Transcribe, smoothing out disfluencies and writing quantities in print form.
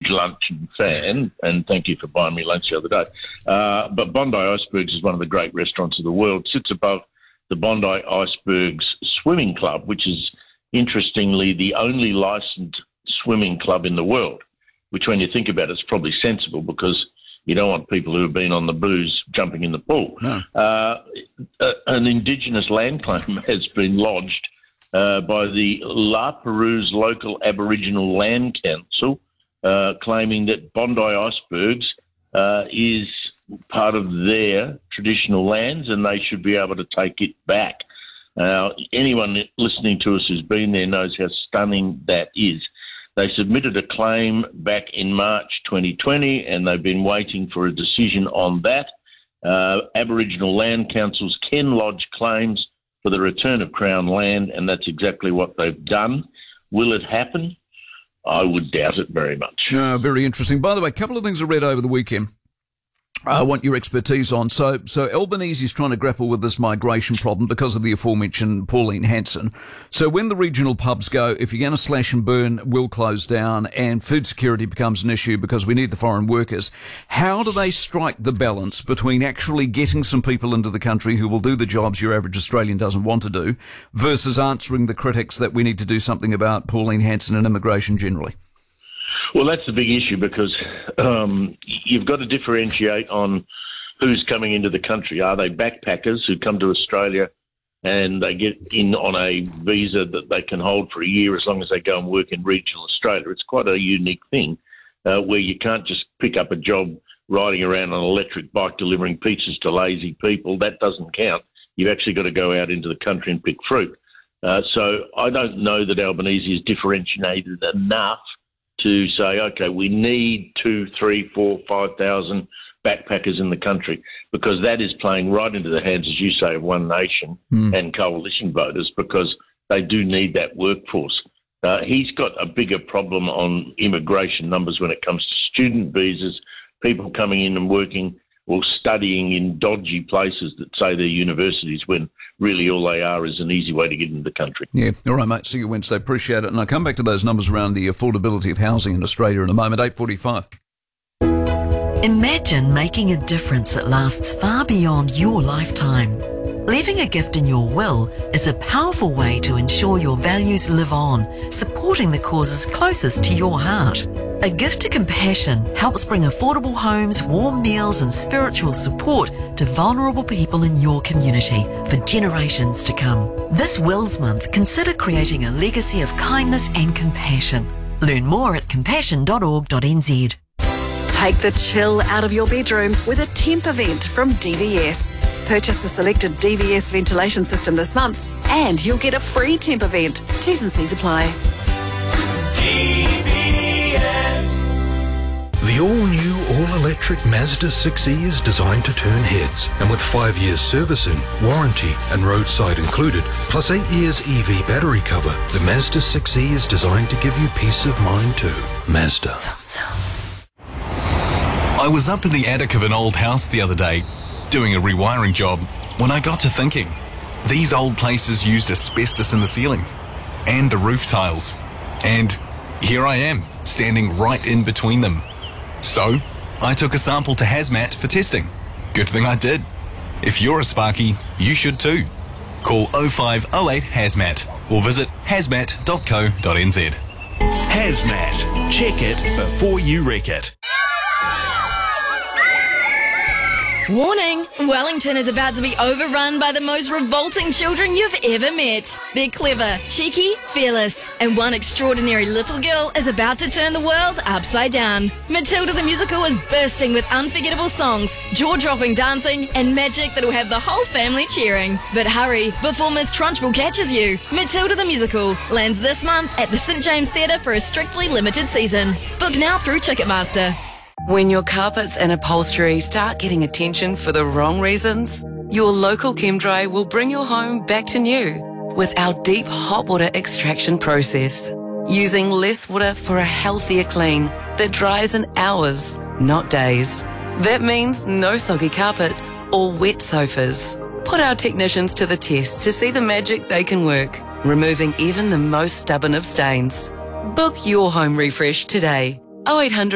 luncheon fan, and thank you for buying me lunch the other day. But Bondi Icebergs is one of the great restaurants of the world. Sits above the Bondi Icebergs Swimming Club, which is, interestingly, the only licensed swimming club in the world, which, when you think about it, is probably sensible because you don't want people who have been on the booze jumping in the pool. No. An Indigenous land claim has been lodged by the La Perouse Local Aboriginal Land Council, claiming that Bondi Icebergs is part of their traditional lands and they should be able to take it back. Now, anyone listening to us who's been there knows how stunning that is. They submitted a claim back in March 2020 and they've been waiting for a decision on that. Aboriginal land councils can lodge claims for the return of Crown land, and that's exactly what they've done. Will it happen? I would doubt it very much. Very interesting. By the way, a couple of things I read over the weekend I want your expertise on. So Albanese is trying to grapple with this migration problem because of the aforementioned Pauline Hanson. So when the regional pubs go, if you're going to slash and burn, we'll close down, and food security becomes an issue because we need the foreign workers, how do they strike the balance between actually getting some people into the country who will do the jobs your average Australian doesn't want to do versus answering the critics that we need to do something about Pauline Hanson and immigration generally? Well, that's the big issue because you've got to differentiate on who's coming into the country. Are they backpackers who come to Australia and they get in on a visa that they can hold for a year as long as they go and work in regional Australia? It's quite a unique thing where you can't just pick up a job riding around on an electric bike delivering pizzas to lazy people. That doesn't count. You've actually got to go out into the country and pick fruit. So I don't know that Albanese is differentiated enough to say, okay, we need 2, 3, 4, 5,000 backpackers in the country, because that is playing right into the hands, as you say, of One Nation and coalition voters, because they do need that workforce. He's got a bigger problem on immigration numbers when it comes to student visas, people coming in and working or studying in dodgy places that say they're universities when really all they are is an easy way to get into the country. Yeah. All right, mate. See you Wednesday. Appreciate it. And I'll come back to those numbers around the affordability of housing in Australia in a moment. 8:45. Imagine making a difference that lasts far beyond your lifetime. Leaving a gift in your will is a powerful way to ensure your values live on, supporting the causes closest to your heart. A Gift to Compassion helps bring affordable homes, warm meals and spiritual support to vulnerable people in your community for generations to come. This Wills Month, consider creating a legacy of kindness and compassion. Learn more at compassion.org.nz. Take the chill out of your bedroom with a temp event from DVS. Purchase a selected DVS ventilation system this month and you'll get a free temp event. T's and C's apply. The all-new, all-electric Mazda 6e is designed to turn heads, and with 5 years servicing, warranty and roadside included, plus 8 years EV battery cover, the Mazda 6e is designed to give you peace of mind too. Mazda. I was up in the attic of an old house the other day, doing a rewiring job, when I got to thinking, these old places used asbestos in the ceiling, and the roof tiles, and here I am, standing right in between them. So, I took a sample to Hazmat for testing. Good thing I did. If you're a Sparky, you should too. Call 0508 Hazmat or visit hazmat.co.nz. Hazmat. Check it before you wreck it. Warning! Wellington is about to be overrun by the most revolting children you've ever met. They're clever, cheeky, fearless, and one extraordinary little girl is about to turn the world upside down. Matilda the Musical is bursting with unforgettable songs, jaw-dropping dancing, and magic that will have the whole family cheering. But hurry, before Miss Trunchbull catches you. Matilda the Musical lands this month at the St James Theatre for a strictly limited season. Book now through Ticketmaster. When your carpets and upholstery start getting attention for the wrong reasons, your local ChemDry will bring your home back to new with our deep hot water extraction process, using less water for a healthier clean that dries in hours, not days. That means no soggy carpets or wet sofas. Put our technicians to the test to see the magic they can work, removing even the most stubborn of stains. Book your home refresh today. 0800